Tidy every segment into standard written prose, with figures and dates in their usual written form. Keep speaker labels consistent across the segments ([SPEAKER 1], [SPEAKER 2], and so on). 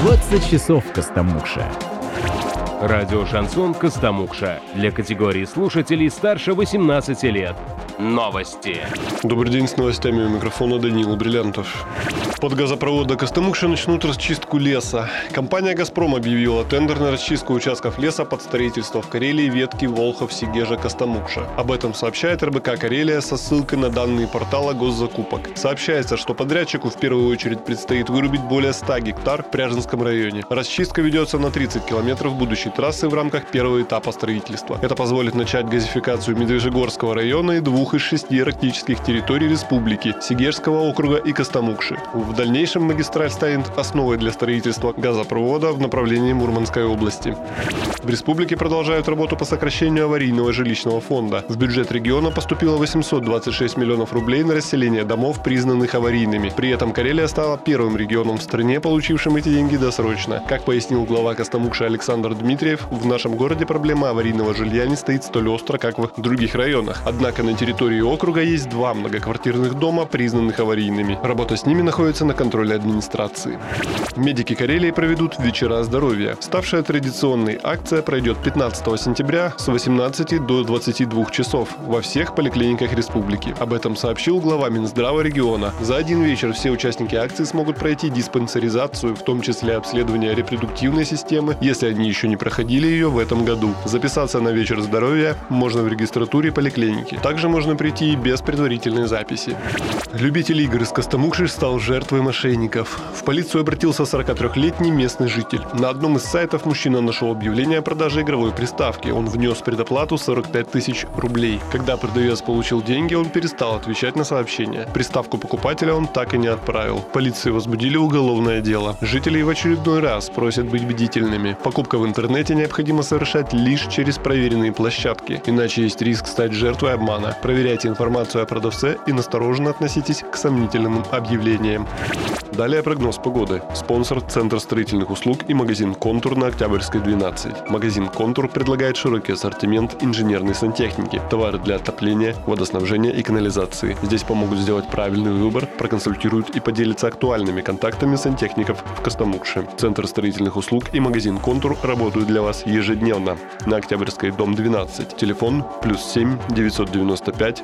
[SPEAKER 1] 20 часов в Костомукше.
[SPEAKER 2] Радио «Шансон» Костомукша. Для категории слушателей старше 18 лет. Новости.
[SPEAKER 3] Добрый день, с новостями у микрофона Данила Бриллиантов. Под газопровод до Костомукши начнут расчистку леса. Компания «Газпром» объявила тендер на расчистку участков леса под строительство в Карелии ветки Волхов-Сегежа-Костомукша. Об этом сообщает РБК «Карелия» со ссылкой на данные портала госзакупок. Сообщается, что подрядчику в первую очередь предстоит вырубить более 100 гектар в Пряженском районе. Расчистка ведется на 30 километров будущей трассы в рамках первого этапа строительства. Это позволит начать газификацию Медвежьегорского района и 2 из 6 арктических территорий республики – Сегежского округа и Костомукши. В дальнейшем магистраль станет основой для строительства газопровода в направлении Мурманской области. В республике продолжают работу по сокращению аварийного жилищного фонда. В бюджет региона поступило 826 миллионов рублей на расселение домов, признанных аварийными. При этом Карелия стала первым регионом в стране, получившим эти деньги досрочно. Как пояснил глава Костомукши Александр Дмитриев, в нашем городе проблема аварийного жилья не стоит столь остро, как в других районах. Однако на территории округа есть 2 многоквартирных дома, признанных аварийными. Работа с ними находится на контроле администрации. Медики Карелии проведут вечера здоровья. Ставшая традиционной акция пройдет 15 сентября с 18 до 22 часов во всех поликлиниках республики. Об этом сообщил глава Минздрава региона. За один вечер все участники акции смогут пройти диспансеризацию, в том числе обследование репродуктивной системы, если они еще не проходили ее в этом году. Записаться на вечер здоровья можно в регистратуре поликлиники. Также можно прийти и без предварительной записи. Любитель игр из Костомукши стал жертвой мошенников. В полицию обратился 43-летний местный житель. На одном из сайтов мужчина нашел объявление о продаже игровой приставки. Он внес предоплату 45 тысяч рублей. Когда продавец получил деньги, он перестал отвечать на сообщения. Приставку покупателя он так и не отправил. Полиции возбудили уголовное дело. Жители в очередной раз просят быть бдительными. Покупка в интернете необходимо совершать лишь через проверенные площадки, иначе есть риск стать жертвой обмана. Проверяйте информацию о продавце и настороженно относитесь к сомнительным объявлениям. Далее прогноз погоды. Спонсор – Центр строительных услуг и магазин «Контур» на Октябрьской, 12. Магазин «Контур» предлагает широкий ассортимент инженерной сантехники, товары для отопления, водоснабжения и канализации. Здесь помогут сделать правильный выбор, проконсультируют и поделятся актуальными контактами сантехников в Костомукше. Центр строительных услуг и магазин «Контур» работают для вас ежедневно. На Октябрьской, дом 12. Телефон +7 995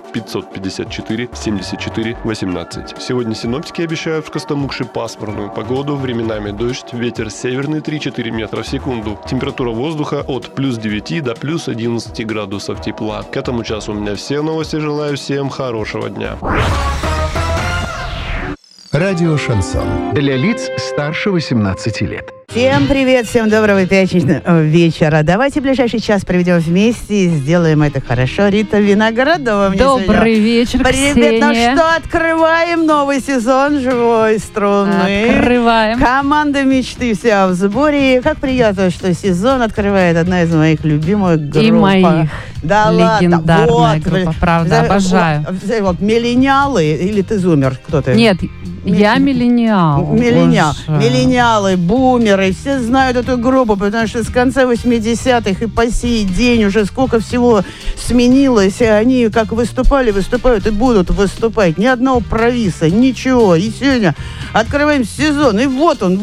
[SPEAKER 3] 554 74 18. Сегодня синоптики обещают в Костомукше пасмурную погоду, временами дождь, ветер северный 3-4 метра в секунду. Температура воздуха от +9 до +11 градусов тепла. К этому часу у меня все новости. Желаю всем хорошего дня.
[SPEAKER 4] Радио «Шансон». Для лиц старше 18 лет.
[SPEAKER 5] Всем привет, всем доброго пятничного вечера. Давайте ближайший час проведем вместе и сделаем это хорошо. Рита Виноградова мне
[SPEAKER 6] Добрый вечер,
[SPEAKER 5] привет,
[SPEAKER 6] Ксения.
[SPEAKER 5] ну что, открываем новый сезон «Живой струны».
[SPEAKER 6] Открываем.
[SPEAKER 5] Команда мечты вся в сборе. Как приятно, что сезон открывает одна из моих любимых групп.
[SPEAKER 6] И моих.
[SPEAKER 5] Да
[SPEAKER 6] Легендарная
[SPEAKER 5] ладно.
[SPEAKER 6] группа, правда, обожаю.
[SPEAKER 5] Вот «Миллениалы» или ты зумер? Кто ты?
[SPEAKER 6] Нет, я миллениал.
[SPEAKER 5] Миллениалы, бумеры, все знают эту группу, потому что с конца 80-х и по сей день уже сколько всего сменилось, и они как выступали, выступают и будут выступать. Ни одного провиса, ничего. И сегодня открываем сезон, и вот он.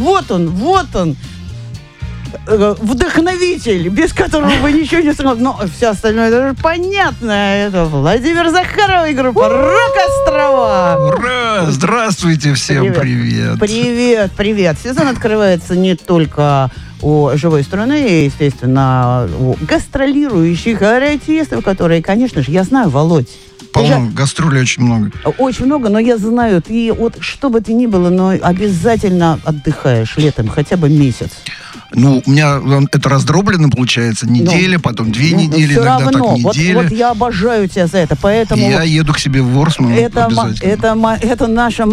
[SPEAKER 5] Вдохновитель, без которого вы ничего не сможете. Но все остальное даже понятно. Это Владимир Захаров и группа «Рок-острова».
[SPEAKER 7] Ура! Здравствуйте всем, привет.
[SPEAKER 5] Привет. Сезон открывается не только у «Живой струны», естественно, у гастролирующих артистов, которые, конечно же, я знаю, Володь.
[SPEAKER 7] По-моему, гастролей очень много.
[SPEAKER 5] Очень много, но я знаю, ты вот что бы ты ни было, но обязательно отдыхаешь летом, хотя бы месяц.
[SPEAKER 7] Ну, у меня это раздроблено, получается, неделя, потом 2 недели,
[SPEAKER 5] все
[SPEAKER 7] иногда
[SPEAKER 5] равно,
[SPEAKER 7] так неделя.
[SPEAKER 5] Вот я обожаю тебя за это, поэтому...
[SPEAKER 7] Я еду к себе в Ворсман обязательно.
[SPEAKER 5] Это наше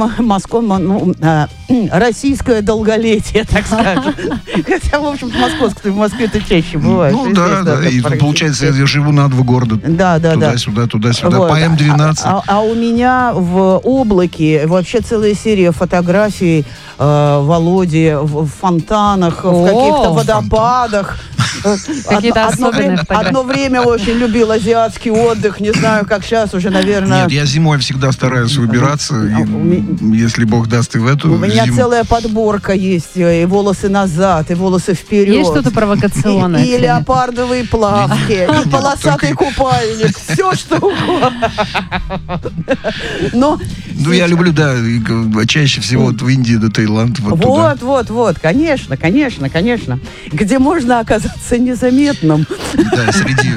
[SPEAKER 5] российское долголетие, так скажем. Хотя, в общем-то, в Москве-то чаще бывает.
[SPEAKER 7] Ну да, и получается, я живу на 2 города.
[SPEAKER 5] Да.
[SPEAKER 7] Туда-сюда, по М12.
[SPEAKER 5] А у меня в облаке вообще целая серия фотографий Володи в фонтанах, в каких-то водопадах.
[SPEAKER 6] Какие-то особенные фотографии.
[SPEAKER 5] Одно время очень любил азиатский отдых. Не знаю, как сейчас уже, наверное...
[SPEAKER 7] Нет, я зимой всегда стараюсь выбираться. Если Бог даст и в эту
[SPEAKER 5] У меня
[SPEAKER 7] зиму.
[SPEAKER 5] целая подборка есть. И волосы назад, и волосы вперед.
[SPEAKER 6] Есть что-то провокационное?
[SPEAKER 5] И леопардовые плавки, и полосатый купальник. Все, что угодно. Но
[SPEAKER 7] Ну, я люблю, да, чаще всего вот в Индии до Таиланда.
[SPEAKER 5] Вот, конечно. Где можно оказаться незаметным.
[SPEAKER 7] Да, среди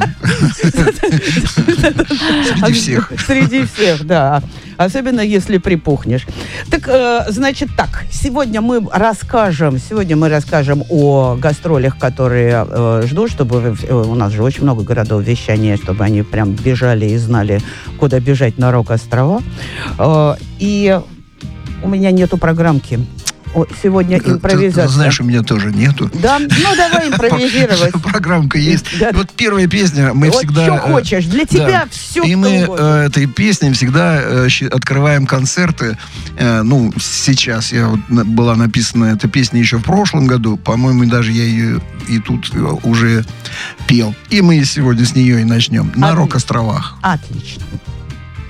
[SPEAKER 7] всех.
[SPEAKER 5] Среди всех, да. Особенно, если припухнешь. Так, значит так, сегодня мы расскажем о гастролях, которые ждут, чтобы у нас же очень много городов вещания, чтобы они прям бежали и знали, куда бежать на Рок-острова. И у меня нету программки. Сегодня импровизация.
[SPEAKER 7] Ты знаешь, у меня тоже нету.
[SPEAKER 5] Да? Ну, давай импровизировать.
[SPEAKER 7] Программка есть.
[SPEAKER 5] Да.
[SPEAKER 7] Вот первая песня, мы
[SPEAKER 5] Вот
[SPEAKER 7] всегда...
[SPEAKER 5] что хочешь, для тебя все,
[SPEAKER 7] И
[SPEAKER 5] что
[SPEAKER 7] мы
[SPEAKER 5] угодно.
[SPEAKER 7] этой песней всегда открываем концерты. Ну, сейчас была написана эта песня еще в прошлом году. По-моему, даже я ее и тут уже пел. И мы сегодня с нее и начнем. На Рок-островах.
[SPEAKER 5] Отлично.